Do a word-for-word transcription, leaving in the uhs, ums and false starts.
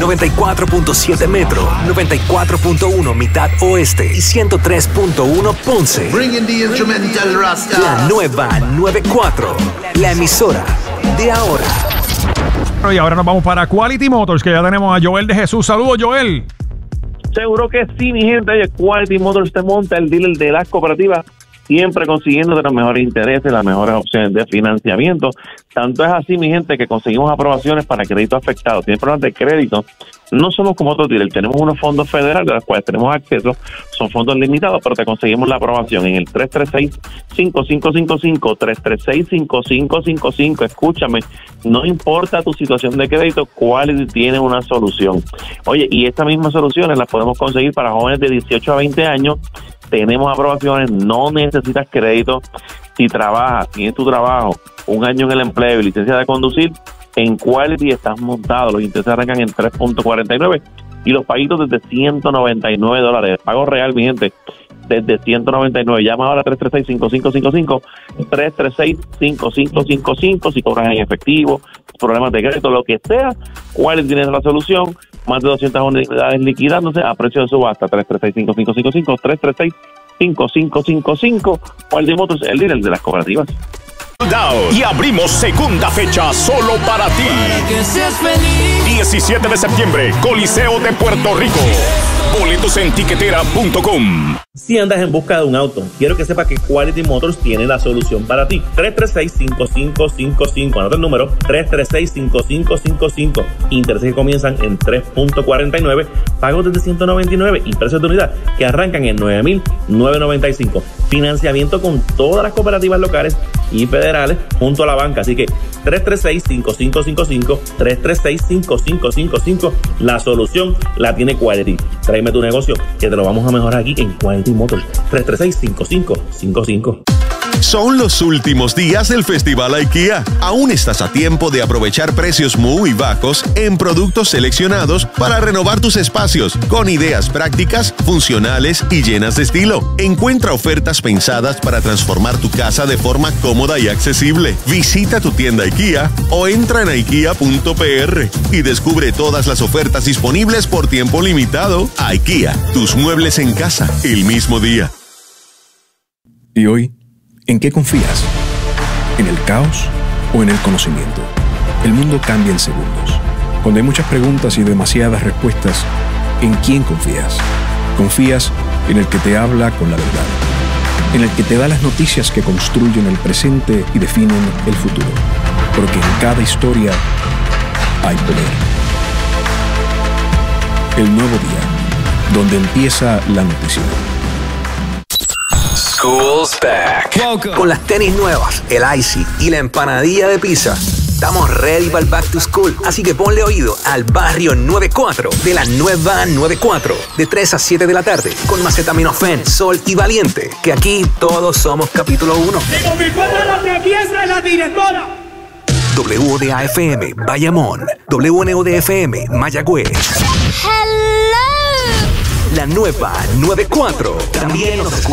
noventa y cuatro punto siete Metro, noventa y cuatro punto uno Mitad Oeste y ciento tres punto uno Ponce. Bringing the instrumental Rasta. La nueva noventa y cuatro, la emisora de ahora. Y ahora nos vamos para Quality Motors, que ya tenemos a Joel de Jesús. Saludos, Joel. Seguro que sí, mi gente. Oye, Quality Motors te monta el dealer de las cooperativas, siempre consiguiendo los mejores intereses, las mejores opciones de financiamiento. Tanto es así, mi gente, que conseguimos aprobaciones para créditos afectados. Tienen problemas de crédito. No somos como otros dealers. Tenemos unos fondos federales a los cuales tenemos acceso. Son fondos limitados, pero te conseguimos la aprobación en el tres tres seis, cinco cinco cinco cinco, tres tres seis, cinco cinco cinco cinco. Escúchame, no importa tu situación de crédito, Quality tiene una solución. Oye, y estas mismas soluciones las podemos conseguir para jóvenes de dieciocho a veinte años. Tenemos aprobaciones, no necesitas crédito. Si trabajas, tienes tu trabajo, un año en el empleo y licencia de conducir, en Quality estás montado. Los intereses arrancan en tres punto cuarenta y nueve y los paguitos desde ciento noventa y nueve dólares. Pago real, mi gente, desde ciento noventa y nueve. Llama ahora a tres tres seis, cinco cinco cinco cinco, tres tres seis, cinco cinco cinco cinco. Si cobras en efectivo, problemas de crédito, lo que sea, Quality tiene la solución. Más de doscientas unidades liquidándose a precio de subasta. tres tres seis, cinco cinco cinco cinco, tres tres seis, cinco cinco cinco cinco. Quality Motors, el líder de las cooperativas. Y abrimos segunda fecha solo para ti. diecisiete de septiembre, Coliseo de Puerto Rico. Boletos en tiquetera punto com. Si andas en busca de un auto, quiero que sepas que Quality Motors tiene la solución para ti. tres tres seis, cinco cinco cinco cinco. Anota el número, tres tres seis, cinco cinco cinco cinco. Intereses que comienzan en tres punto cuarenta y nueve. Pagos desde ciento noventa y nueve y precios de unidad que arrancan en nueve mil novecientos noventa y cinco. Financiamiento con todas las cooperativas locales y federales junto a la banca. Así que tres tres seis, cinco cinco cinco cinco, tres tres seis, cinco cinco cinco cinco. La solución la tiene Quality. Tráeme tu negocio que te lo vamos a mejorar aquí en Quality Motors. tres tres seis, cinco cinco cinco cinco. Son los últimos días del Festival IKEA. Aún estás a tiempo de aprovechar precios muy bajos en productos seleccionados para renovar tus espacios con ideas prácticas, funcionales y llenas de estilo. Encuentra ofertas pensadas para transformar tu casa de forma cómoda y accesible. Visita tu tienda IKEA o entra en ikea punto p r y descubre todas las ofertas disponibles por tiempo limitado. IKEA, tus muebles en casa el mismo día. ¿Y hoy? ¿En qué confías? ¿En el caos o en el conocimiento? El mundo cambia en segundos. Cuando hay muchas preguntas y demasiadas respuestas, ¿en quién confías? Confías en el que te habla con la verdad, en el que te da las noticias que construyen el presente y definen el futuro. Porque en cada historia hay poder. El nuevo día, donde empieza la noticia. School's back. Welcome. Con las tenis nuevas, el icy y la empanadilla de pizza. Estamos ready para el back to school, así que ponle oído al Barrio noventa y cuatro de la nueva noventa y cuatro, de tres a siete de la tarde, con Macetaminofen, Sol y Valiente, que aquí todos somos capítulo uno. W O D A F M, Bayamón. W N O D F M, Mayagüez. Hello. La nueva noventa y cuatro. También nos